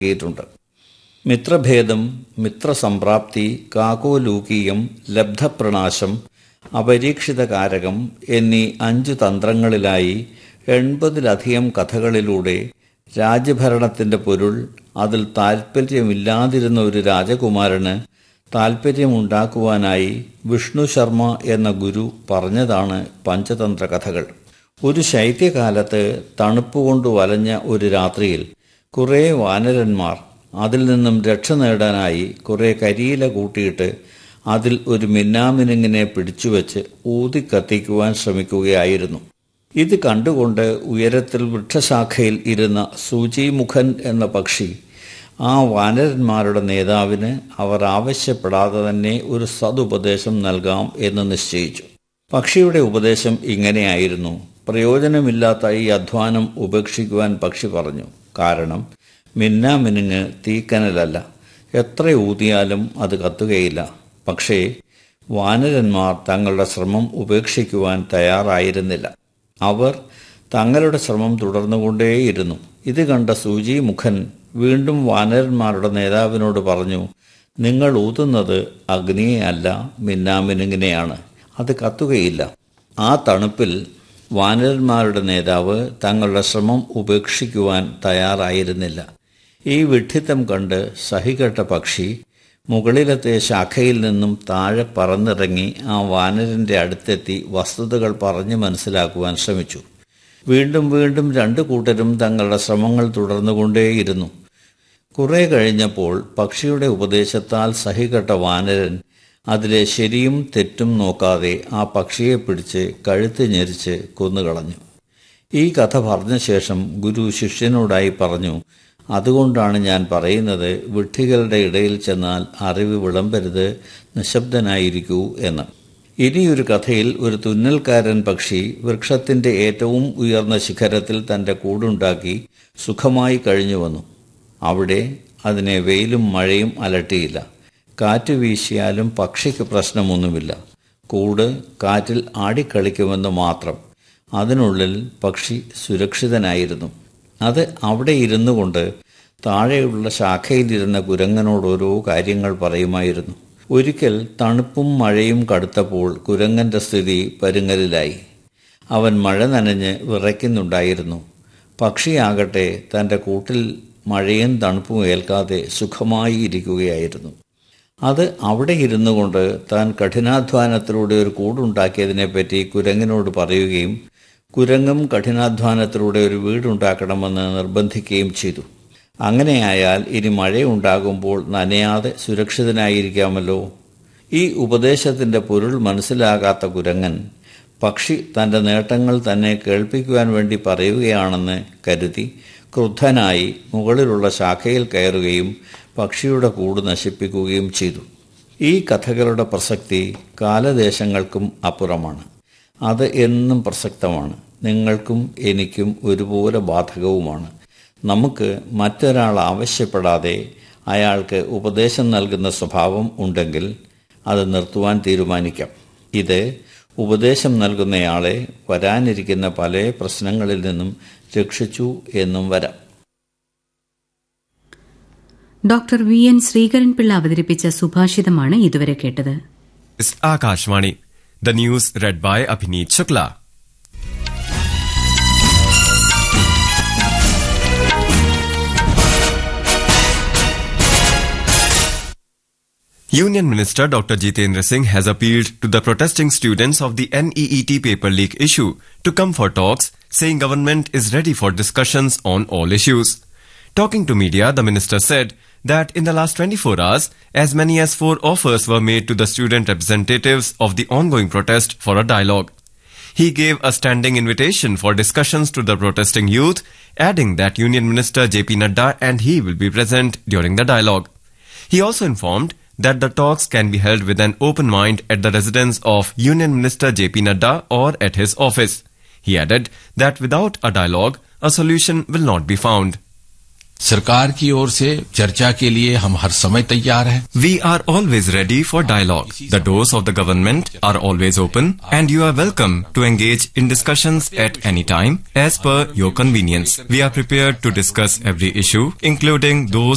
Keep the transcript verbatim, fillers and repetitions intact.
നൽകിയിട്ടുണ്ട്. മിത്രഭേദം, മിത്രസംപ്രാപ്തി, കാകോലൂകീയം, ലബ്ധപ്രണാശം, അപരീക്ഷിതകാരകം എന്നീ അഞ്ചു തന്ത്രങ്ങളിലായി എൺപതിലധികം കഥകളിലൂടെ രാജ്യഭരണത്തിൻ്റെ പൊരുൾ അതിൽ താൽപ്പര്യമില്ലാതിരുന്ന ഒരു രാജകുമാരന് താൽപ്പര്യമുണ്ടാക്കുവാനായി വിഷ്ണു ശർമ്മ എന്ന ഗുരു പറഞ്ഞതാണ് പഞ്ചതന്ത്ര കഥകൾ. ഒരു ശൈത്യകാലത്ത് തണുപ്പുകൊണ്ട് വലഞ്ഞ ഒരു രാത്രിയിൽ കുറേ വാനരന്മാർ അതിൽ നിന്നും രക്ഷ നേടാനായി കുറേ കരിയില കൂട്ടിയിട്ട് അതിൽ ഒരു മിന്നാമിനുങ്ങിനെ പിടിച്ചുവെച്ച് ഊതിക്കത്തിക്കുവാൻ ശ്രമിക്കുകയായിരുന്നു. ഇത് കണ്ടുകൊണ്ട് ഉയരത്തിൽ വൃക്ഷശാഖയിൽ ഇരുന്ന സൂചിമുഖൻ എന്ന പക്ഷി ആ വാനരന്മാരുടെ നേതാവിന് അവർ ആവശ്യപ്പെടാതെ തന്നെ ഒരു സതുപദേശം നൽകാം എന്ന് നിശ്ചയിച്ചു. പക്ഷിയുടെ ഉപദേശം ഇങ്ങനെയായിരുന്നു: പ്രയോജനമില്ലാത്ത ഈ അധ്വാനം ഉപേക്ഷിക്കുവാൻ പക്ഷി പറഞ്ഞു. കാരണം മിന്നാമിനുങ്ങ് തീക്കനലല്ല, എത്ര ഊതിയാലും അത് കത്തുകയില്ല. പക്ഷേ വാനരന്മാർ തങ്ങളുടെ ശ്രമം ഉപേക്ഷിക്കുവാൻ തയ്യാറായിരുന്നില്ല. അവർ തങ്ങളുടെ ശ്രമം തുടർന്നുകൊണ്ടേയിരുന്നു. ഇത് കണ്ട സൂചിമുഖൻ വീണ്ടും വാനരന്മാരുടെ നേതാവിനോട് പറഞ്ഞു, നിങ്ങൾ ഊതുന്നത് അഗ്നിയെ അല്ല, മിന്നാമിനുങ്ങിനെയാണ്. അത് കത്തുകയില്ല. ആ തണുപ്പിൽ വാനരന്മാരുടെ നേതാവ് തങ്ങളുടെ ശ്രമം ഉപേക്ഷിക്കുവാൻ തയ്യാറായിരുന്നില്ല. ഈ വിഡ്ഢിത്തം കണ്ട് സഹികെട്ട പക്ഷി മുകളിലത്തെ ശാഖയിൽ നിന്നും താഴെ പറന്നിറങ്ങി ആ വാനരൻ്റെ അടുത്തെത്തി വസ്തുതകൾ പറഞ്ഞു മനസ്സിലാക്കുവാൻ ശ്രമിച്ചു. വീണ്ടും വീണ്ടും രണ്ടു കൂട്ടരും തങ്ങളുടെ ശ്രമങ്ങൾ തുടർന്നുകൊണ്ടേയിരുന്നു. കുറെ കഴിഞ്ഞപ്പോൾ പക്ഷിയുടെ ഉപദേശത്താൽ സഹികെട്ട വാനരൻ അതിലെ ശരിയും തെറ്റും നോക്കാതെ ആ പക്ഷിയെ പിടിച്ച് കഴുത്ത് ഞെരിച്ച് കൊന്നുകളഞ്ഞു. ഈ കഥ പറഞ്ഞ ശേഷം ഗുരു ശിഷ്യനോടായി പറഞ്ഞു, അതുകൊണ്ടാണ് ഞാൻ പറയുന്നത്, വിഡ്ഢികളുടെ ഇടയിൽ ചെന്നാൽ അറിവ് വിളമ്പരുത്, നിശബ്ദനായിരിക്കൂ എന്ന്. ഇനിയൊരു കഥയിൽ ഒരു തുന്നൽക്കാരൻ പക്ഷി വൃക്ഷത്തിൻ്റെ ഏറ്റവും ഉയർന്ന ശിഖരത്തിൽ തൻ്റെ കൂടുണ്ടാക്കി സുഖമായി കഴിഞ്ഞു വന്നു. അവിടെ അതിനെ വെയിലും മഴയും അലട്ടിയില്ല. കാറ്റ് വീശിയാലും പക്ഷിക്ക് പ്രശ്നമൊന്നുമില്ല. കൂട് കാറ്റിൽ ആടിക്കളിക്കുമെന്ന് മാത്രം. അതിനുള്ളിൽ പക്ഷി സുരക്ഷിതനായിരുന്നു. അത് അവിടെ ഇരുന്നു കൊണ്ട് താഴെയുള്ള ശാഖയിലിരുന്ന കുരങ്ങനോട് ഓരോ കാര്യങ്ങൾ പറയുമായിരുന്നു. ഒരിക്കൽ തണുപ്പും മഴയും കടുത്തപ്പോൾ കുരങ്ങൻ്റെ സ്ഥിതി പരുങ്ങലിലായി. അവൻ മഴ നനഞ്ഞ് വിറയ്ക്കുന്നുണ്ടായിരുന്നു. പക്ഷിയാകട്ടെ തൻ്റെ കൂട്ടിൽ മഴയും തണുപ്പും ഏൽക്കാതെ സുഖമായി ഇരിക്കുകയായിരുന്നു. അത് അവിടെ ഇരുന്നു കൊണ്ട് താൻ കഠിനാധ്വാനത്തിലൂടെ ഒരു കൂടുണ്ടാക്കിയതിനെപ്പറ്റി കുരങ്ങിനോട് പറയുകയും കുരങ്ങും കഠിനാധ്വാനത്തിലൂടെ ഒരു വീടുണ്ടാക്കണമെന്ന് നിർബന്ധിക്കുകയും ചെയ്തു. അങ്ങനെയായാൽ ഇനി മഴയുണ്ടാകുമ്പോൾ നനയാതെ സുരക്ഷിതനായിരിക്കാമല്ലോ. ഈ ഉപദേശത്തിൻ്റെ പൊരുൾ മനസ്സിലാകാത്ത കുരങ്ങൻ പക്ഷി തൻ്റെ നേട്ടങ്ങൾ തന്നെ കേൾപ്പിക്കുവാൻ വേണ്ടി പറയുകയാണെന്ന് കരുതി ക്രുദ്ധനായി മുകളിലുള്ള ശാഖയിൽ കയറുകയും പക്ഷിയുടെ കൂട് നശിപ്പിക്കുകയും ചെയ്തു. ഈ കഥകളുടെ പ്രസക്തി കാലദേശങ്ങൾക്കും അപ്പുറമാണ്. അത് എന്നും പ്രസക്തമാണ്. നിങ്ങൾക്കും എനിക്കും ഒരുപോലെ ബാധകവുമാണ്. നമുക്ക് മറ്റൊരാൾ ആവശ്യപ്പെടാതെ അയാൾക്ക് ഉപദേശം നൽകുന്ന സ്വഭാവം ഉണ്ടെങ്കിൽ അത് നിർത്തുവാൻ തീരുമാനിക്കാം. ഇത് ഉപദേശം നൽകുന്നയാളെ വരാനിരിക്കുന്ന പല പ്രശ്നങ്ങളിൽ നിന്നും രക്ഷിച്ചു എന്നും വരാം. ഡോക്ടർ വി എൻ ശ്രീകരൻപിള്ള അവതരിപ്പിച്ച സുഭാഷിതമാണ് ഇതുവരെ കേട്ടത്. Akashvani. The news read by Abhineet Shukla. Union Minister Doctor Jitendra Singh has appealed to the protesting students of the N E E T paper leak issue to come for talks, saying government is ready for discussions on all issues. Talking to media, the minister said that in the last twenty-four hours, as many as four offers were made to the student representatives of the ongoing protest for a dialogue. He gave a standing invitation for discussions to the protesting youth, adding that Union Minister J P Nadda and he will be present during the dialogue. He also informed that the talks can be held with an open mind at the residence of Union Minister J P Nadda or at his office. He added that without a dialogue, a solution will not be found. सरकार की ओर से चर्चा के लिए हम हर समय तैयार हैं. We are always ready for dialogue. The doors of the government are always open and you are welcome to engage in discussions at any time as per your convenience. We are prepared to discuss every issue, including those